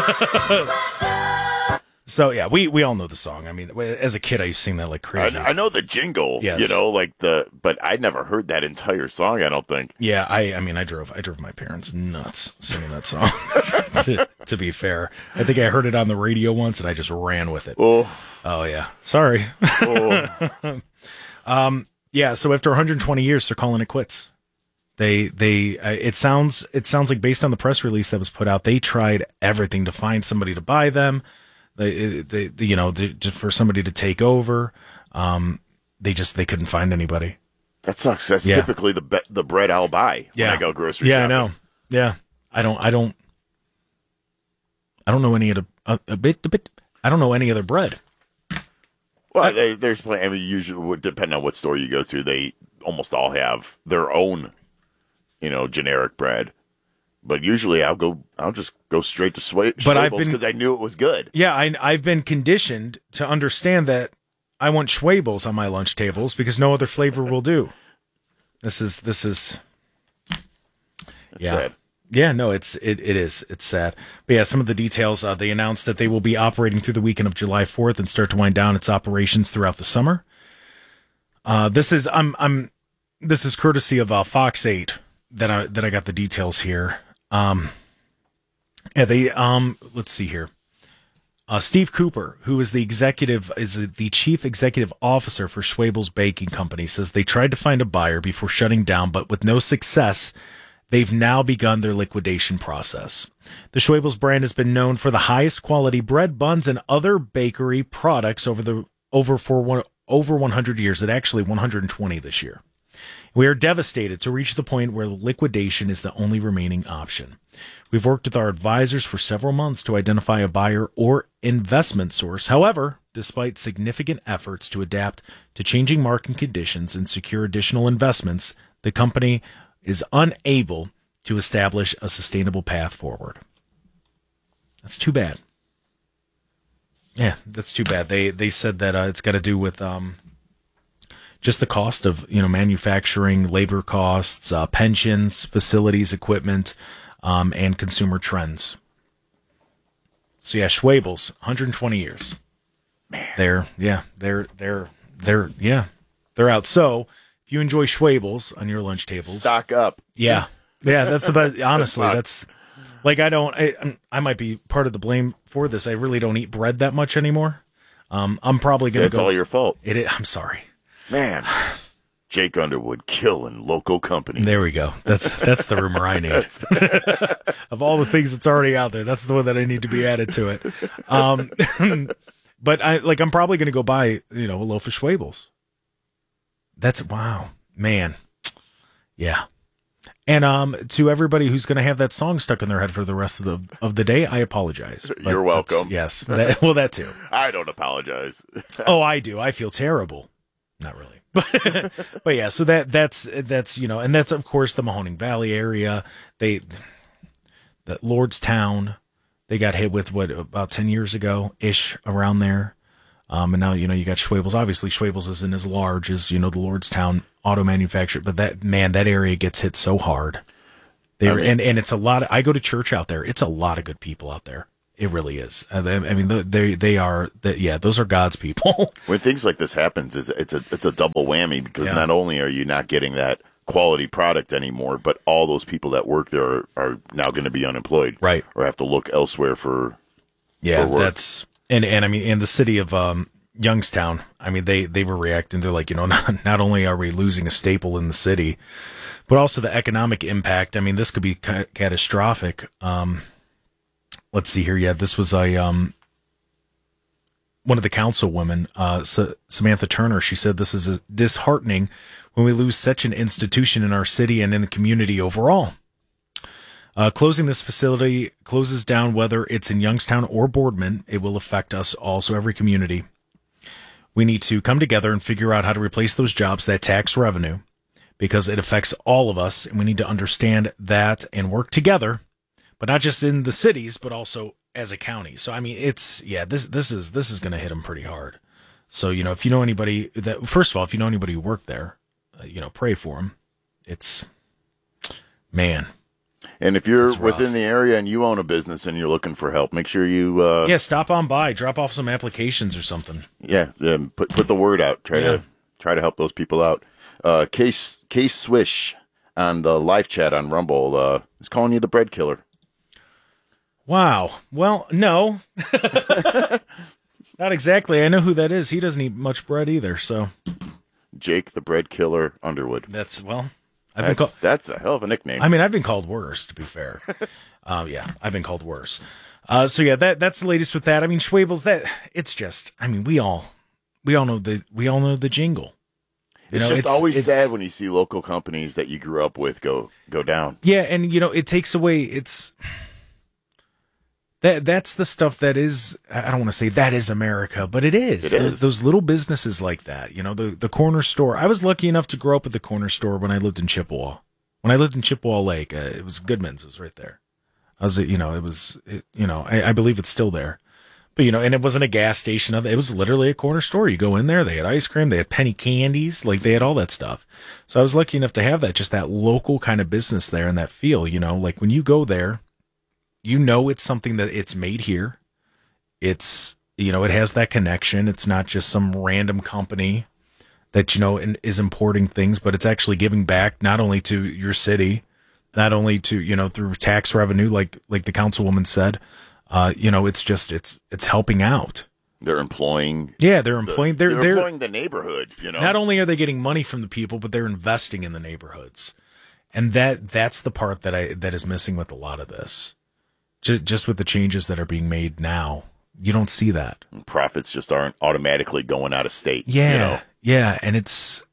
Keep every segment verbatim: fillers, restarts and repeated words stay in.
So, yeah, we, we all know the song. I mean, as a kid, I used to sing that like crazy. I, I know the jingle, yes. you know, like the, but I never heard that entire song, I don't think. Yeah, I I mean, I drove I drove my parents nuts singing that song, to, to be fair. I think I heard it on the radio once, and I just ran with it. Oh, oh yeah. Sorry. oh. um, yeah, so after one hundred twenty years, they're calling it quits. They they uh, it sounds it sounds like based on the press release that was put out, they tried everything to find somebody to buy them. They, they, they you know, they, for somebody to take over. Um, they just they couldn't find anybody. That sucks. That's yeah. typically the be- the bread I'll buy yeah. when I go grocery yeah, shopping. Yeah, I know. Yeah, I don't I don't I don't know any other uh, a bit a bit. I don't know any other bread. Well, I, they, there's plenty. I mean, usually, depending on what store you go to, they almost all have their own, you know, generic bread. But usually, I'll go. I'll just go straight to Schwa- Schwabel's because I knew it was good. Yeah, I, I've been conditioned to understand that I want Schwabel's on my lunch tables because no other flavor will do. This is this is. That's yeah. sad. Yeah, no, it's it, it is. It's sad. But yeah, some of the details, uh, they announced that they will be operating through the weekend of July fourth and start to wind down its operations throughout the summer. Uh, this is I'm I'm this is courtesy of uh, Fox eight that I that I got the details here. Um yeah, they um let's see here. Uh, Steve Cooper, who is the executive, is the chief executive officer for Schwabel's Baking Company, says they tried to find a buyer before shutting down, but with no success. They've now begun their liquidation process. The Schwabel's brand has been known for the highest quality bread, buns, and other bakery products over the over for one over one hundred years. At actually one hundred twenty this year. We are devastated to reach the point where liquidation is the only remaining option. We've worked with our advisors for several months to identify a buyer or investment source. However, despite significant efforts to adapt to changing market conditions and secure additional investments, the company is unable to establish a sustainable path forward. That's too bad. Yeah, that's too bad. They they said that uh, it's got to do with um, just the cost of you know manufacturing, labor costs, uh, pensions, facilities, equipment, um, and consumer trends. So yeah, Schwabel's, one hundred twenty years. Man, they're yeah, they're they're they're yeah, they're out. So. You enjoy Schwabel's on your lunch tables. Stock up. Yeah. Yeah, that's the best. Honestly, that's like I don't, I, I might be part of the blame for this. I really don't eat bread that much anymore. Um, I'm probably going to That's go. all your fault. It is, I'm sorry. Man, Jake Underwood killing local companies. There we go. That's, that's the rumor I need. Of all the things that's already out there, that's the one that I need to be added to it. Um, but I, like, I'm probably going to go buy, you know, a loaf of Schwabel's. That's wow, man. Yeah. And um, to everybody who's going to have that song stuck in their head for the rest of the of the day, I apologize. You're welcome. Yes. That, well, that too. I don't apologize. Oh, I do. I feel terrible. Not really. But, but yeah, so that that's that's you know, and that's of course the Mahoning Valley area. They that Lordstown, they got hit with what about ten years ago ish around there. Um, and now, you know, you got Schwabel's. Obviously, Schwabel's isn't as large as, you know, the Lordstown auto manufacturer. But that, man, that area gets hit so hard. There, I mean, and, and it's a lot. Of, I go to church out there. It's a lot of good people out there. It really is. I mean, they they are, they, yeah, those are God's people. When things like this happens, it's, it's, a, it's a double whammy because yeah. not only are you not getting that quality product anymore, but all those people that work there are, are now going to be unemployed. Right. Or have to look elsewhere for, yeah, for work. that's. And, and I mean, in the city of um, Youngstown, I mean, they, they were reacting. They're like, you know, not, not only are we losing a staple in the city, but also the economic impact. I mean, this could be ca- catastrophic. Um, let's see here. Yeah, this was a um, one of the councilwomen, uh, S- Samantha Turner. She said this is a disheartening when we lose such an institution in our city and in the community overall. Uh, closing this facility closes down whether it's in Youngstown or Boardman. It will affect us also, every community. We need to come together and figure out how to replace those jobs, that tax revenue, because it affects all of us, and we need to understand that and work together, but not just in the cities, but also as a county. So, I mean, it's, yeah, this, this is, this is going to hit them pretty hard. So, you know, if you know anybody that, first of all, if you know anybody who worked there, uh, you know, pray for them. It's, man. And if you're within the area and you own a business and you're looking for help, make sure you uh, yeah stop on by, drop off some applications or something. Yeah, um, put put the word out. Try yeah. to try to help those people out. Uh, Case Case Swish on the live chat on Rumble uh, is calling you the bread killer. Wow. Well, no, not exactly. I know who that is. He doesn't eat much bread either. So, Jake the Bread Killer Underwood. That's well. I've that's, been called, that's a hell of a nickname. I mean, I've been called worse, to be fair. uh, yeah, I've been called worse. Uh, so yeah, that that's the latest with that. I mean, Schwabel's that it's just. I mean, we all we all know the we all know the jingle. You it's know, just it's, always it's, sad when you see local companies that you grew up with go go down. Yeah, and you know, it takes away. It's that that's the stuff that is. I don't want to say that is America, but it is. It is. Those little businesses like that. You know, the the corner store. I was lucky enough to grow up at the corner store when I lived in Chippewa. When I lived in Chippewa Lake, uh, it was Goodman's. It was right there. I was, you know, it was, it, you know, I, I believe it's still there. But, you know, and it wasn't a gas station. It was literally a corner store. You go in there, they had ice cream, they had penny candies, like they had all that stuff. So I was lucky enough to have that, just that local kind of business there and that feel, you know, like when you go there, you know, it's something that it's made here. It's, you know, it has that connection. It's not just some random company that, you know, is importing things, but it's actually giving back not only to your city, not only to, you know, through tax revenue, like, like the councilwoman said, uh, you know, it's just, it's, it's helping out. They're employing. Yeah. They're employing, the, they're, they're, they're employing the neighborhood, you know, not only are they getting money from the people, but they're investing in the neighborhoods. And that, that's the part that I, that is missing with a lot of this, just, just with the changes that are being made now. You don't see that. Profits just aren't automatically going out of state. Yeah. You know? Yeah. And it's,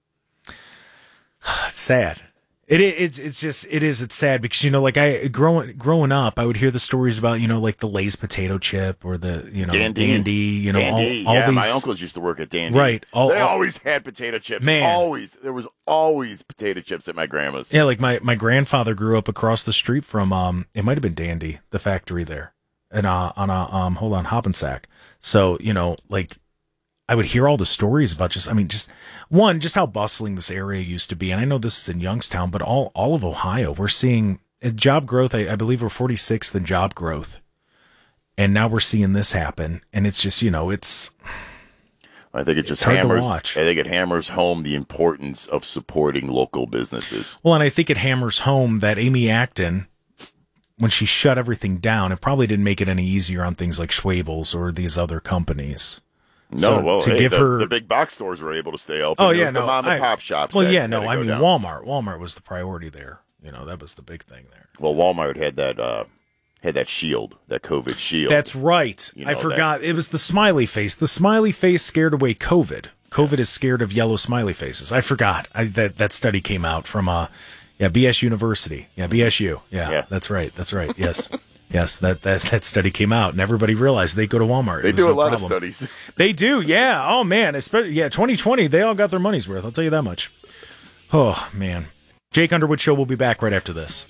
it's sad. It it's it's just it is it's sad because, you know, like I growing growing up, I would hear the stories about, you know, like the Lay's potato chip or the, you know, Dandy, Dandy you know, Dandy. all, all yeah, these, my uncles used to work at Dandy. Right. All, they all, always had potato chips. Man. Always. There was always potato chips at my grandma's. Yeah, like my, my grandfather grew up across the street from um it might have been Dandy, the factory there. And uh on a um hold on, Hoppensack. So, you know, like I would hear all the stories about just, I mean, just one, just how bustling this area used to be. And I know this is in Youngstown, but all, all of Ohio, we're seeing job growth. I, I believe we're forty-sixth in job growth. And now we're seeing this happen. And it's just, you know, it's, I think it just hammers, I think it hammers home the importance of supporting local businesses. Well, and I think it hammers home that Amy Acton, when she shut everything down, it probably didn't make it any easier on things like Schwabel's or these other companies. No, so well, to hey, give the, her the big box stores were able to stay open. Oh it yeah, was no, the mom and I, pop shops. Well, that yeah, no, I mean down. Walmart. Walmart was the priority there. You know, that was the big thing there. Well, Walmart had that uh, had that shield, that COVID shield. That's right. You know, I forgot. That... It was the smiley face. The smiley face scared away COVID. COVID yeah. is scared of yellow smiley faces. I forgot. I, that that study came out from uh, yeah, B S University. Yeah, B S U. Yeah, yeah. that's right. That's right. Yes. Yes, that, that, that study came out, and everybody realized they go to Walmart. They do no a lot problem. of studies. They do, yeah. Oh, man. Especially, yeah, twenty twenty, they all got their money's worth. I'll tell you that much. Oh, man. Jake Underwood Show will be back right after this.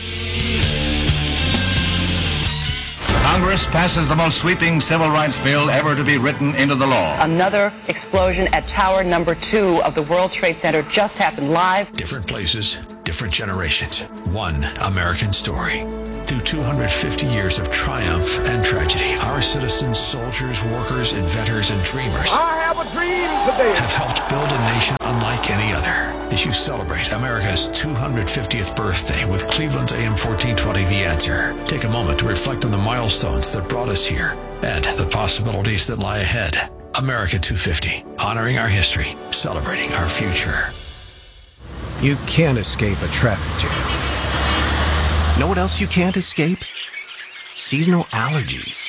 Congress passes the most sweeping civil rights bill ever to be written into the law. Another explosion at tower number two of the World Trade Center just happened live. Different places, different generations. One American story. Through two hundred fifty years of triumph and tragedy, our citizens, soldiers, workers, inventors, and dreamers I have a dream today. have helped build a nation unlike any other. As you celebrate America's two hundred fiftieth birthday with Cleveland's A M fourteen twenty The Answer, take a moment to reflect on the milestones that brought us here and the possibilities that lie ahead. America two fifty, honoring our history, celebrating our future. You can't escape a traffic jam. Know what else you can't escape? Seasonal allergies.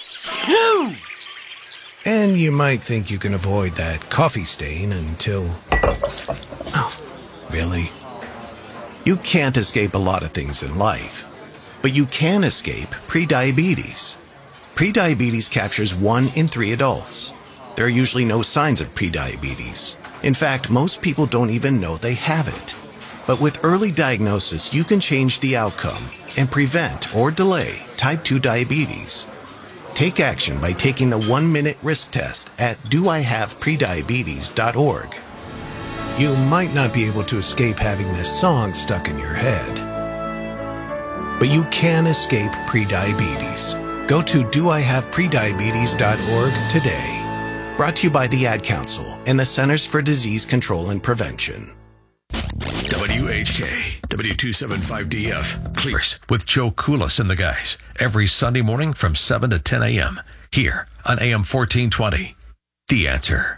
And you might think you can avoid that coffee stain until... Oh, really? You can't escape a lot of things in life, but you can escape prediabetes. Prediabetes captures one in three adults. There are usually no signs of prediabetes. In fact, most people don't even know they have it. But with early diagnosis, you can change the outcome and prevent or delay type two diabetes. Take action by taking the one-minute risk test at do I have prediabetes dot org. You might not be able to escape having this song stuck in your head. but you can escape prediabetes. Go to do I have prediabetes dot org today. Brought to you by the Ad Council and the Centers for Disease Control and Prevention. W H K, W two seventy-five D F, Clears with Joe Koulis and the guys. Every Sunday morning from seven to ten a.m. here on A M fourteen twenty. The Answer.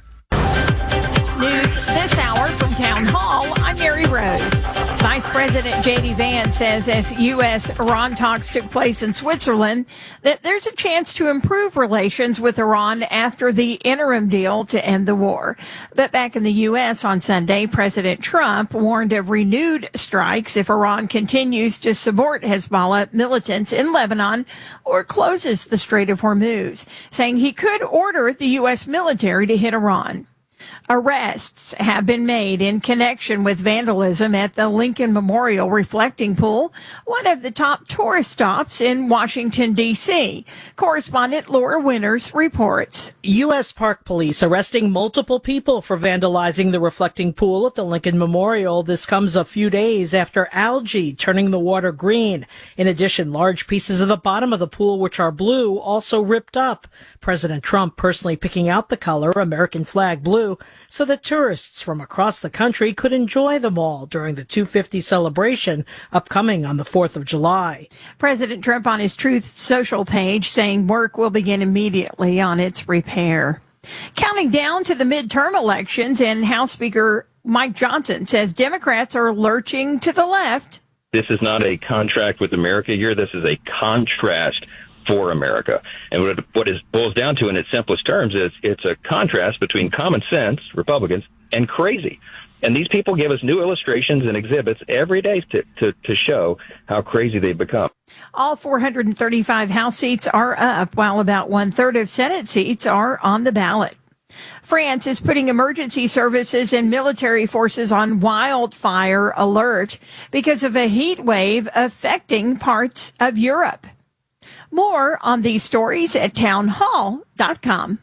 News this hour from Town Hall. I'm Mary Rose. Vice President J D. Vance says as U S Iran talks took place in Switzerland, that there's a chance to improve relations with Iran after the interim deal to end the war. But back in the U S on Sunday, President Trump warned of renewed strikes if Iran continues to support Hezbollah militants in Lebanon or closes the Strait of Hormuz, saying he could order the U S military to hit Iran. Arrests have been made in connection with vandalism at the Lincoln Memorial Reflecting Pool, one of the top tourist stops in Washington, D C Correspondent Laura Winters reports. U S Park Police arresting multiple people for vandalizing the reflecting pool at the Lincoln Memorial. This comes a few days after algae turning the water green. In addition, large pieces of the bottom of the pool, which are blue, also ripped up. President Trump personally picking out the color, American flag blue, so that tourists from across the country could enjoy them all during the two fifty celebration upcoming on the fourth of July. President Trump on his Truth Social page saying work will begin immediately on its repair. Counting down to the midterm elections, and House Speaker Mike Johnson says Democrats are lurching to the left. This is not a contract with America here. This is a contrast for America. And what it, what it boils down to in its simplest terms is it's a contrast between common sense, Republicans, and crazy. And these people give us new illustrations and exhibits every day to, to, to show how crazy they've become. All four hundred thirty-five House seats are up, while about one-third of Senate seats are on the ballot. France is putting emergency services and military forces on wildfire alert because of a heat wave affecting parts of Europe. More on these stories at town hall dot com.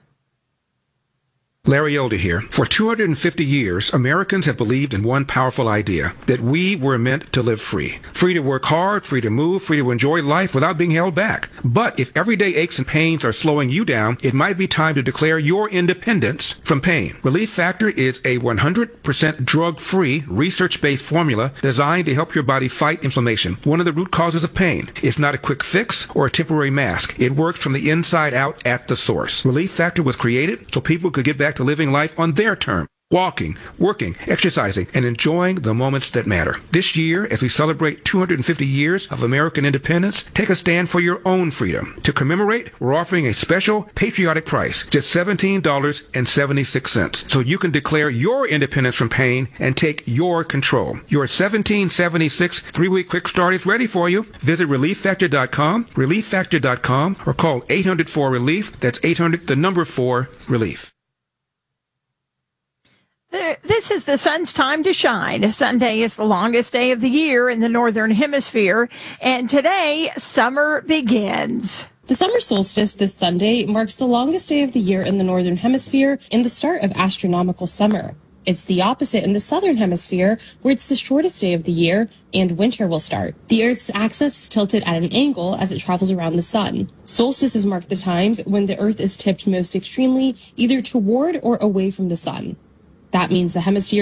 Larry Elder here. For two hundred fifty years, Americans have believed in one powerful idea, that we were meant to live free. Free to work hard, free to move, free to enjoy life without being held back. But if everyday aches and pains are slowing you down, it might be time to declare your independence from pain. Relief Factor is a one hundred percent drug-free, research-based formula designed to help your body fight inflammation, one of the root causes of pain. It's not a quick fix or a temporary mask. It works from the inside out at the source. Relief Factor was created so people could get back to living life on their terms. Walking, working, exercising, and enjoying the moments that matter. This year, as we celebrate two hundred fifty years of American independence, take a stand for your own freedom. To commemorate, we're offering a special patriotic price, just seventeen dollars and seventy-six cents, so you can declare your independence from pain and take your control. Your seventeen seventy-six three-week quick start is ready for you. Visit relief factor dot com, relief factor dot com, or call eight hundred four relief. That's eight hundred, the number four, relief. This is the sun's time to shine. Sunday is the longest day of the year in the Northern Hemisphere, and today, summer begins. The summer solstice this Sunday marks the longest day of the year in the Northern Hemisphere and the start of astronomical summer. It's the opposite in the Southern Hemisphere, where it's the shortest day of the year and winter will start. The Earth's axis is tilted at an angle as it travels around the sun. Solstices mark the times when the Earth is tipped most extremely, either toward or away from the sun. That means the hemisphere